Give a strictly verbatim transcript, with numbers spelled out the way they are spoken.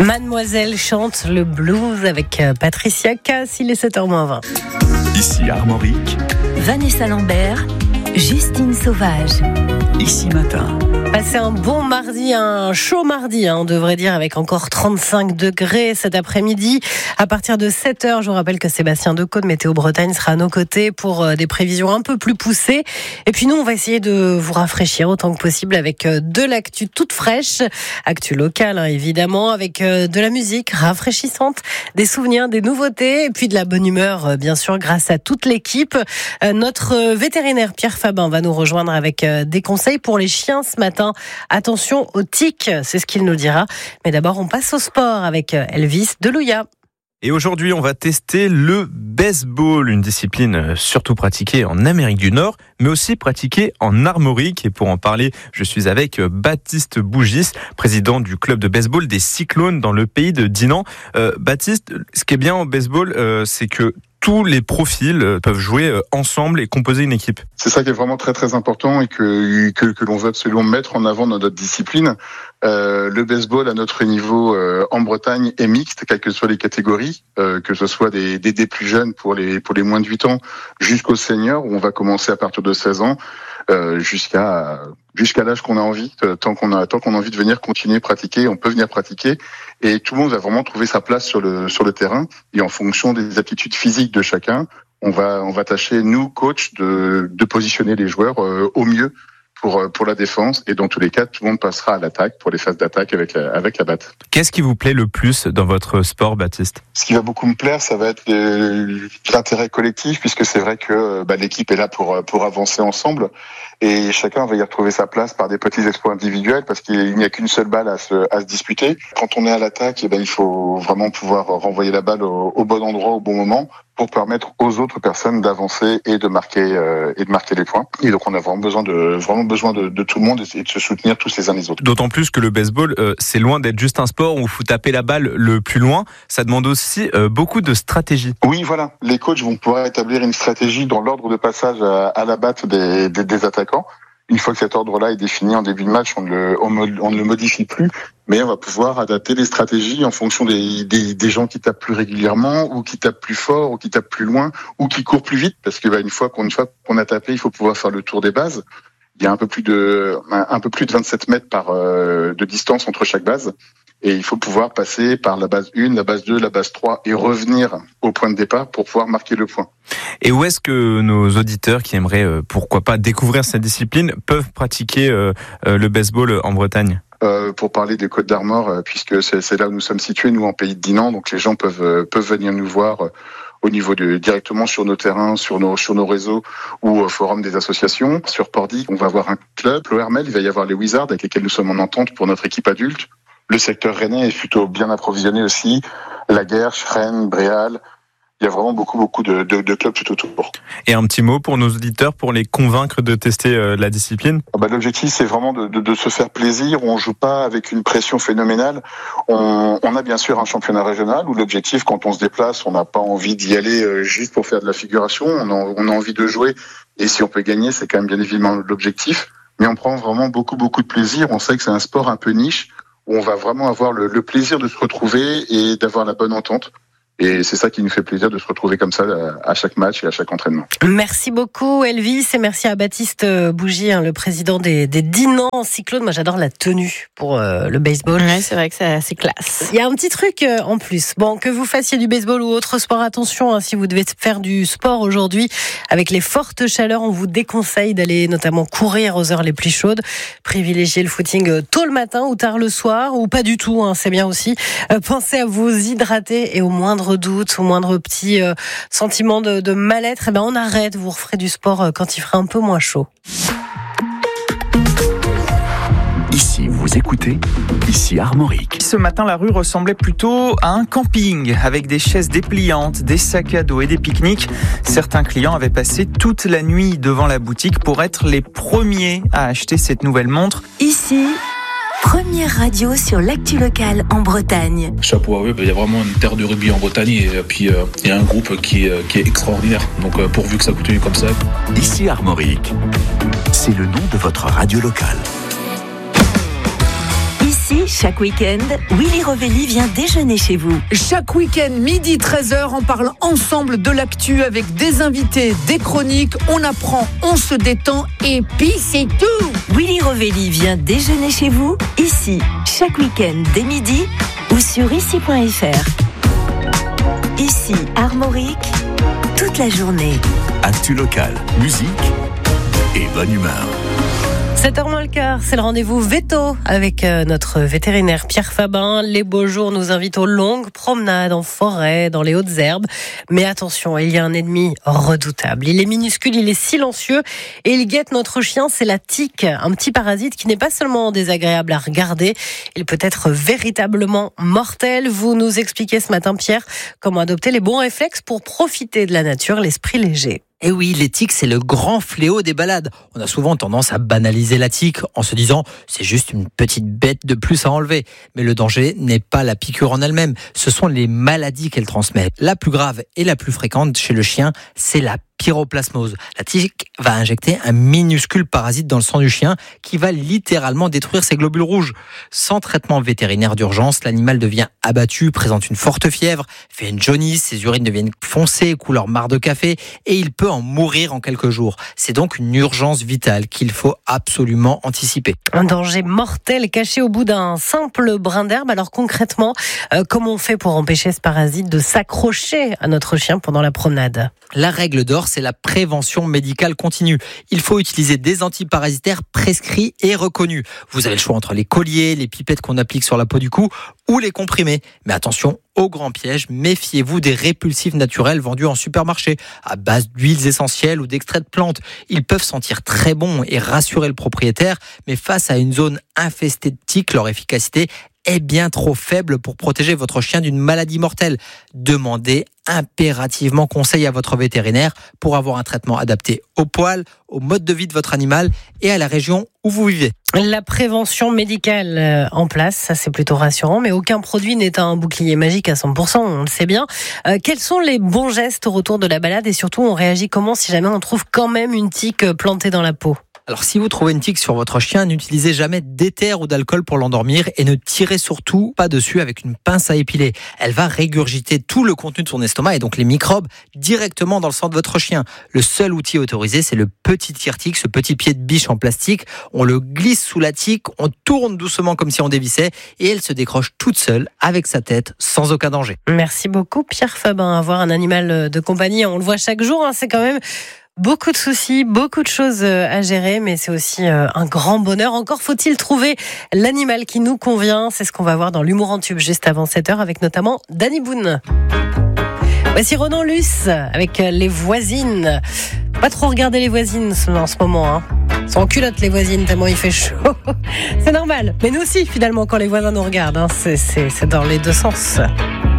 Mademoiselle chante le blues avec Patricia Cass, il est sept heures moins vingt. Ici Armorique, Vanessa Lambert, Justine Sauvage. Ici Matin. Passez un bon mardi, un chaud mardi, hein, on devrait dire, avec encore trente-cinq degrés cet après-midi. À partir de sept heures, je vous rappelle que Sébastien Decaux de Météo Bretagne sera à nos côtés pour euh, des prévisions un peu plus poussées. Et puis nous, on va essayer de vous rafraîchir autant que possible avec euh, de l'actu toute fraîche, actu locale hein, évidemment, avec euh, de la musique rafraîchissante, des souvenirs, des nouveautés, et puis de la bonne humeur, euh, bien sûr, grâce à toute l'équipe. Euh, notre euh, vétérinaire Pierre Fabin va nous rejoindre avec euh, des conseils pour les chiens ce matin. Attention aux tiques, c'est ce qu'il nous dira. Mais d'abord, on passe au sport avec Elvis Delouya. Et aujourd'hui, on va tester le baseball, une discipline surtout pratiquée en Amérique du Nord, mais aussi pratiquée en Armorique. Et pour en parler, je suis avec Baptiste Bougis, président du club de baseball des Cyclones dans le pays de Dinan. Euh, Baptiste, ce qui est bien au baseball, euh, c'est que tous les profils peuvent jouer ensemble et composer une équipe. C'est ça qui est vraiment très très important et que que, que l'on veut absolument mettre en avant dans notre discipline. Euh, le baseball à notre niveau euh, en Bretagne est mixte, quelles que soient les catégories, euh, que ce soit des, des des plus jeunes pour les pour les moins de huit ans jusqu'aux seniors où on va commencer à partir de seize ans euh, jusqu'à jusqu'à l'âge qu'on a envie. Tant qu'on a tant qu'on a envie de venir continuer pratiquer, on peut venir pratiquer. Et tout le monde va vraiment trouver sa place sur le sur le terrain. Et en fonction des aptitudes physiques de chacun, on va on va tâcher nous coachs de de positionner les joueurs euh, au mieux pour pour la défense. Et dans tous les cas, tout le monde passera à l'attaque pour les phases d'attaque avec la, avec la batte. Qu'est-ce qui vous plaît le plus dans votre sport, Baptiste ? Ce qui va beaucoup me plaire, ça va être le, l'intérêt collectif, puisque c'est vrai que bah, l'équipe est là pour pour avancer ensemble. Et chacun va y retrouver sa place par des petits exploits individuels parce qu'il n'y a qu'une seule balle à se, à se disputer. Quand on est à l'attaque, eh ben, il faut vraiment pouvoir renvoyer la balle au, au bon endroit, au bon moment pour permettre aux autres personnes d'avancer et de marquer euh, et de marquer les points. Et donc on a vraiment besoin de vraiment besoin de, de tout le monde et de se soutenir tous les uns les autres. D'autant plus que le baseball, euh, c'est loin d'être juste un sport où il faut taper la balle le plus loin. Ça demande aussi euh, beaucoup de stratégie. Oui, voilà. Les coachs vont pouvoir établir une stratégie dans l'ordre de passage à, à la batte des, des, des attaquants. Une fois que cet ordre-là est défini en début de match, on ne le, on, on ne le modifie plus, mais on va pouvoir adapter les stratégies en fonction des, des, des gens qui tapent plus régulièrement, ou qui tapent plus fort, ou qui tapent plus loin, ou qui courent plus vite, parce que bah, une fois qu'on, une fois qu'on a tapé, il faut pouvoir faire le tour des bases. Il y a un peu plus de, un, un peu plus de vingt-sept mètres par euh, de distance entre chaque base. Et il faut pouvoir passer par la base un, la base deux, la base trois et revenir au point de départ pour pouvoir marquer le point. Et où est-ce que nos auditeurs qui aimeraient, euh, pourquoi pas, découvrir cette discipline peuvent pratiquer euh, euh, le baseball en Bretagne ? Euh, pour parler des Côtes d'Armor, euh, puisque c'est, c'est là où nous sommes situés, nous en pays de Dinan, donc les gens peuvent euh, peuvent venir nous voir euh, au niveau de directement sur nos terrains, sur nos sur nos réseaux ou au forum des associations. Sur Pordy, on va avoir un club, le Hermel, il va y avoir les Wizards avec lesquels nous sommes en entente pour notre équipe adulte. Le secteur rennais est plutôt bien approvisionné aussi. La Guerche, Rennes, Bréal. Il y a vraiment beaucoup, beaucoup de, de, de clubs tout autour. Et un petit mot pour nos auditeurs, pour les convaincre de tester euh, la discipline ? Ah bah, l'objectif, c'est vraiment de, de, de se faire plaisir. On joue pas avec une pression phénoménale. On, on a bien sûr un championnat régional où l'objectif, quand on se déplace, on n'a pas envie d'y aller euh, juste pour faire de la figuration. On a, on a envie de jouer. Et si on peut gagner, c'est quand même bien évidemment l'objectif. Mais on prend vraiment beaucoup, beaucoup de plaisir. On sait que c'est un sport un peu niche où on va vraiment avoir le, le plaisir de se retrouver et d'avoir la bonne entente. Et c'est ça qui nous fait plaisir de se retrouver comme ça à chaque match et à chaque entraînement. Merci beaucoup Elvis et merci à Baptiste Bougie, hein, le président des, des Dinan Cyclones. Moi j'adore la tenue pour euh, le baseball. Ouais, c'est vrai que c'est assez classe. Il y a un petit truc euh, en plus. Bon, que vous fassiez du baseball ou autre sport, attention, hein, si vous devez faire du sport aujourd'hui, avec les fortes chaleurs, on vous déconseille d'aller notamment courir aux heures les plus chaudes. Privilégiez le footing tôt le matin ou tard le soir, ou pas du tout, hein, c'est bien aussi. Euh, pensez à vous hydrater et au moindre doute, au moindre petit euh, sentiment de, de mal-être, eh ben on arrête, vous referez du sport euh, quand il fera un peu moins chaud. Ici, vous écoutez, ici Armorique. Ce matin, la rue ressemblait plutôt à un camping, avec des chaises dépliantes, des sacs à dos et des pique-niques. Certains clients avaient passé toute la nuit devant la boutique pour être les premiers à acheter cette nouvelle montre. Ici, première radio sur l'actu locale en Bretagne. Chapeau à eux, il y a vraiment une terre de rugby en Bretagne et puis euh, il y a un groupe qui, euh, qui est extraordinaire. Donc euh, pourvu que ça continue comme ça. Ici Armorique, c'est le nom de votre radio locale. Ici, Ici, chaque week-end, Willy Rovelli vient déjeuner chez vous. Chaque week-end, midi treize heures, on parle ensemble de l'actu avec des invités, des chroniques, on apprend, on se détend et puis c'est tout. Willy Rovelli vient déjeuner chez vous, ici, chaque week-end dès midi ou sur ici point f r. Ici, Armorique, toute la journée. Actu locale, musique et bonne humeur. sept heures moins le quart, c'est le rendez-vous veto avec notre vétérinaire Pierre Fabin. Les beaux jours nous invitent aux longues promenades en forêt, dans les hautes herbes. Mais attention, il y a un ennemi redoutable. Il est minuscule, il est silencieux et il guette notre chien, c'est la tique. Un petit parasite qui n'est pas seulement désagréable à regarder, il peut être véritablement mortel. Vous nous expliquez ce matin, Pierre, comment adopter les bons réflexes pour profiter de la nature, l'esprit léger. Et oui, les tiques, c'est le grand fléau des balades. On a souvent tendance à banaliser la tique en se disant « c'est juste une petite bête de plus à enlever ». Mais le danger n'est pas la piqûre en elle-même, ce sont les maladies qu'elle transmet. La plus grave et la plus fréquente chez le chien, c'est la pyroplasmose. La tique va injecter un minuscule parasite dans le sang du chien qui va littéralement détruire ses globules rouges. Sans traitement vétérinaire d'urgence, l'animal devient abattu, présente une forte fièvre, fait une jaunisse, ses urines deviennent foncées, couleur marc de café et il peut en mourir en quelques jours. C'est donc une urgence vitale qu'il faut absolument anticiper. Un danger mortel caché au bout d'un simple brin d'herbe. Alors concrètement, euh, comment on fait pour empêcher ce parasite de s'accrocher à notre chien pendant la promenade ? La règle d'or, c'est la prévention médicale continue. Il faut utiliser des antiparasitaires prescrits et reconnus. Vous avez le choix entre les colliers, les pipettes qu'on applique sur la peau du cou ou les comprimés. Mais attention, au grand piège, méfiez-vous des répulsifs naturels vendus en supermarché à base d'huiles essentielles ou d'extraits de plantes. Ils peuvent sentir très bon et rassurer le propriétaire, mais face à une zone infestée de tiques, leur efficacité est bien trop faible pour protéger votre chien d'une maladie mortelle. Demandez impérativement conseil à votre vétérinaire pour avoir un traitement adapté au poil, au mode de vie de votre animal et à la région où vous vivez. La prévention médicale en place, ça c'est plutôt rassurant, mais aucun produit n'est un bouclier magique à cent pour cent, on le sait bien. Euh, quels sont les bons gestes au retour de la balade et surtout on réagit comment si jamais on trouve quand même une tique plantée dans la peau ? Alors si vous trouvez une tique sur votre chien, n'utilisez jamais d'éther ou d'alcool pour l'endormir et ne tirez surtout pas dessus avec une pince à épiler. Elle va régurgiter tout le contenu de son estomac et donc les microbes directement dans le sang de votre chien. Le seul outil autorisé, c'est le petit tire-tique, ce petit pied de biche en plastique. On le glisse sous la tique, on tourne doucement comme si on dévissait et elle se décroche toute seule avec sa tête sans aucun danger. Merci beaucoup Pierre Fabin. Avoir un animal de compagnie, on le voit chaque jour, hein, c'est quand même beaucoup de soucis, beaucoup de choses à gérer, mais c'est aussi un grand bonheur. Encore faut-il trouver l'animal qui nous convient. C'est ce qu'on va voir dans l'humour en tube juste avant sept heures avec notamment Danny Boone. Voici Ronan Luce avec les voisines. Pas trop regarder les voisines en ce moment, hein. Elles sont en culotte les voisines tellement il fait chaud. C'est normal. Mais nous aussi finalement quand les voisins nous regardent, hein. c'est, c'est, c'est dans les deux sens.